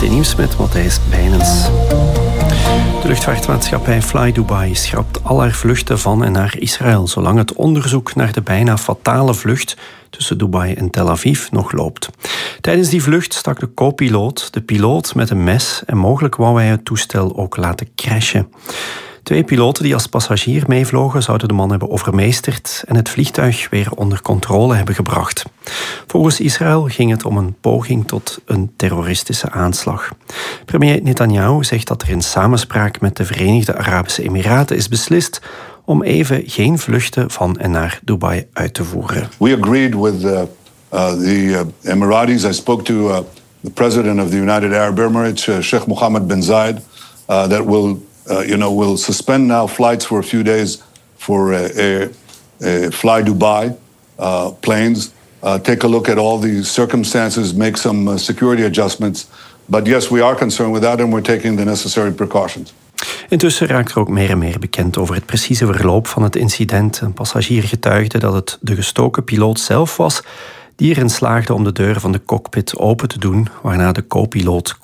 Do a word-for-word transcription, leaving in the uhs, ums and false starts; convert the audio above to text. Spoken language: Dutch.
T Nieuws met Matthijs Bijnens. De luchtvaartmaatschappij Fly Dubai schrapt al haar vluchten van en naar Israël, zolang het onderzoek naar de bijna fatale vlucht tussen Dubai en Tel Aviv nog loopt. Tijdens die vlucht stak de co-piloot de piloot met een mes en mogelijk wou hij het toestel ook laten crashen. Twee piloten die als passagier meevlogen zouden de man hebben overmeesterd en het vliegtuig weer onder controle hebben gebracht. Volgens Israël ging het om een poging tot een terroristische aanslag. Premier Netanyahu zegt dat er in samenspraak met de Verenigde Arabische Emiraten is beslist om even geen vluchten van en naar Dubai uit te voeren. We agreed with uh, uh, the uh, Emiratis. I spoke to uh, the president of the United Arab Emirates, uh, Sheikh Mohammed bin Zayed, uh, that will Uh, you know, we'll suspend now flights for a few days for uh, uh, uh, Fly Dubai uh, planes. Uh, take a look at all the circumstances, make some uh, security adjustments. But yes, we are concerned with that and we're taking the necessary precautions. Intussen raakt er ook meer en meer bekend over het precieze verloop van het incident. Een passagier getuigde dat het de gestoken piloot zelf was die erin slaagde om de deur van de cockpit open te doen, waarna de co-piloot